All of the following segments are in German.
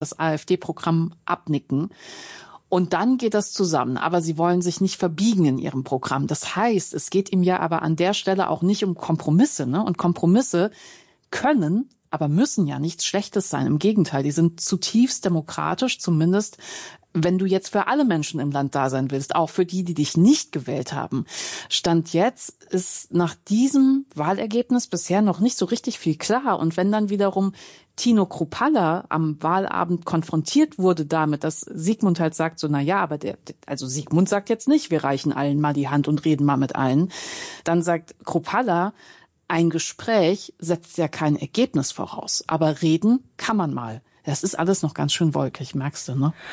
das AfD-Programm abnicken. Und dann geht das zusammen. Aber sie wollen sich nicht verbiegen in ihrem Programm. Das heißt, es geht ihm ja aber an der Stelle auch nicht um Kompromisse, ne? Und Kompromisse können, aber müssen ja nichts Schlechtes sein. Im Gegenteil, die sind zutiefst demokratisch, zumindest wenn du jetzt für alle Menschen im Land da sein willst, auch für die, die dich nicht gewählt haben. Stand jetzt ist nach diesem Wahlergebnis bisher noch nicht so richtig viel klar. Und wenn dann wiederum Tino Kruppalla am Wahlabend konfrontiert wurde damit, dass Sigmund halt sagt, so, na ja, aber also Sigmund sagt jetzt nicht, wir reichen allen mal die Hand und reden mal mit allen. Dann sagt Kruppalla, ein Gespräch setzt ja kein Ergebnis voraus. Aber reden kann man mal. Das ist alles noch ganz schön wolkig, merkst du, ne?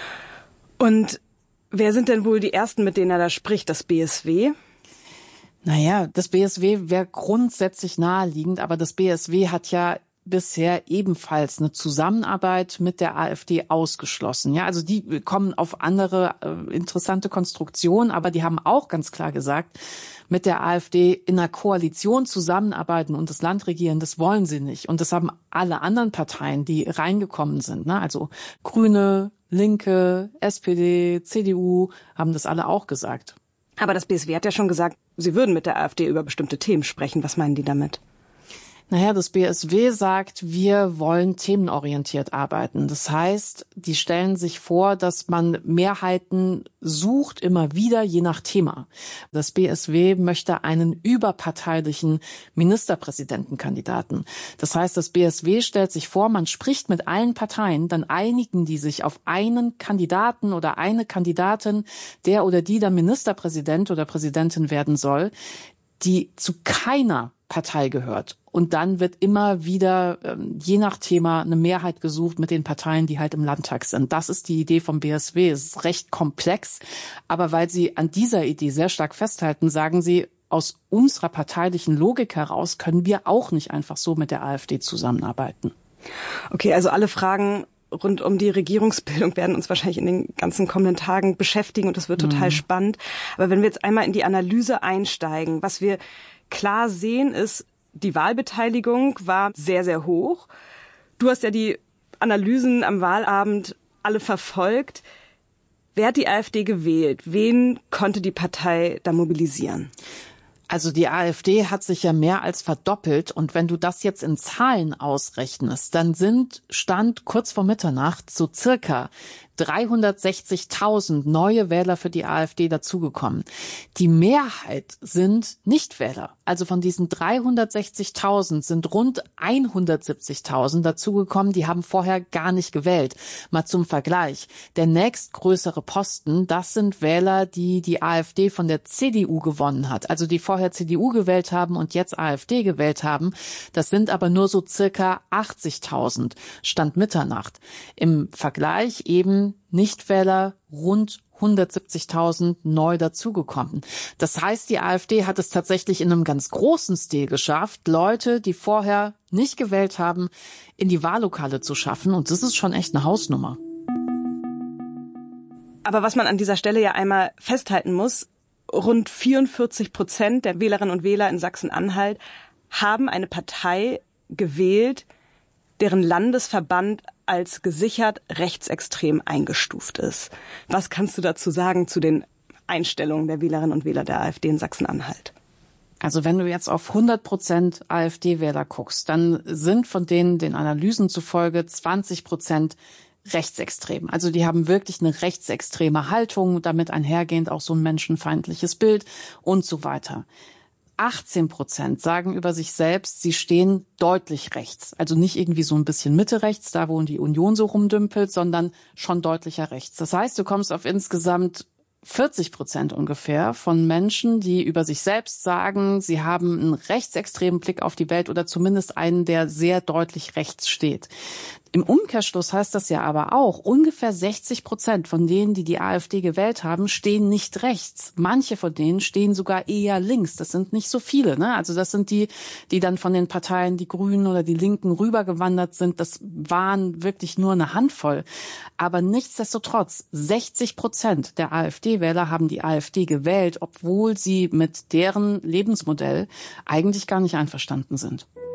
Und wer sind denn wohl die Ersten, mit denen er da spricht? Das BSW? Naja, das BSW wäre grundsätzlich naheliegend, aber das BSW hat ja bisher ebenfalls eine Zusammenarbeit mit der AfD ausgeschlossen. Ja, also die kommen auf andere interessante Konstruktionen, aber die haben auch ganz klar gesagt, mit der AfD in einer Koalition zusammenarbeiten und das Land regieren, das wollen sie nicht. Und das haben alle anderen Parteien, die reingekommen sind, ne? Also Grüne, Linke, SPD, CDU, haben das alle auch gesagt. Aber das BSW hat ja schon gesagt, sie würden mit der AfD über bestimmte Themen sprechen. Was meinen die damit? Naja, das BSW sagt, wir wollen themenorientiert arbeiten. Das heißt, die stellen sich vor, dass man Mehrheiten sucht, immer wieder, je nach Thema. Das BSW möchte einen überparteilichen Ministerpräsidentenkandidaten. Das heißt, das BSW stellt sich vor, man spricht mit allen Parteien, dann einigen die sich auf einen Kandidaten oder eine Kandidatin, der oder die dann Ministerpräsident oder Präsidentin werden soll, die zu keiner Partei gehört. Und dann wird immer wieder, je nach Thema, eine Mehrheit gesucht mit den Parteien, die halt im Landtag sind. Das ist die Idee vom BSW. Es ist recht komplex. Aber weil sie an dieser Idee sehr stark festhalten, sagen sie, aus unserer parteilichen Logik heraus können wir auch nicht einfach so mit der AfD zusammenarbeiten. Okay, also alle Fragen rund um die Regierungsbildung werden uns wahrscheinlich in den ganzen kommenden Tagen beschäftigen und das wird total spannend. Aber wenn wir jetzt einmal in die Analyse einsteigen, was wir klar sehen ist, die Wahlbeteiligung war sehr, sehr hoch. Du hast ja die Analysen am Wahlabend alle verfolgt. Wer hat die AfD gewählt? Wen konnte die Partei da mobilisieren? Also die AfD hat sich ja mehr als verdoppelt und wenn du das jetzt in Zahlen ausrechnest, dann stand kurz vor Mitternacht so circa 360.000 neue Wähler für die AfD dazugekommen. Die Mehrheit sind Nichtwähler. Also von diesen 360.000 sind rund 170.000 dazugekommen, die haben vorher gar nicht gewählt. Mal zum Vergleich. Der nächstgrößere Posten, das sind Wähler, die die AfD von der CDU gewonnen hat. Also die vorher CDU gewählt haben und jetzt AfD gewählt haben. Das sind aber nur so circa 80.000, Stand Mitternacht. Im Vergleich eben Nichtwähler rund 170.000 neu dazugekommen. Das heißt, die AfD hat es tatsächlich in einem ganz großen Stil geschafft, Leute, die vorher nicht gewählt haben, in die Wahllokale zu schaffen. Und das ist schon echt eine Hausnummer. Aber was man an dieser Stelle ja einmal festhalten muss, rund 44% der Wählerinnen und Wähler in Sachsen-Anhalt haben eine Partei gewählt, deren Landesverband als gesichert rechtsextrem eingestuft ist. Was kannst du dazu sagen zu den Einstellungen der Wählerinnen und Wähler der AfD in Sachsen-Anhalt? Also wenn du jetzt auf 100% AfD-Wähler guckst, dann sind von denen den Analysen zufolge 20% rechtsextrem. Also die haben wirklich eine rechtsextreme Haltung, damit einhergehend auch so ein menschenfeindliches Bild und so weiter. 18% sagen über sich selbst, sie stehen deutlich rechts. Also nicht irgendwie so ein bisschen Mitte rechts, da wo die Union so rumdümpelt, sondern schon deutlicher rechts. Das heißt, du kommst auf insgesamt 40% ungefähr von Menschen, die über sich selbst sagen, sie haben einen rechtsextremen Blick auf die Welt oder zumindest einen, der sehr deutlich rechts steht. Im Umkehrschluss heißt das ja aber auch, ungefähr 60% von denen, die die AfD gewählt haben, stehen nicht rechts. Manche von denen stehen sogar eher links. Das sind nicht so viele, ne? Also das sind die, die dann von den Parteien, die Grünen oder die Linken rübergewandert sind. Das waren wirklich nur eine Handvoll. Aber nichtsdestotrotz, 60% der AfD-Wähler haben die AfD gewählt, obwohl sie mit deren Lebensmodell eigentlich gar nicht einverstanden sind.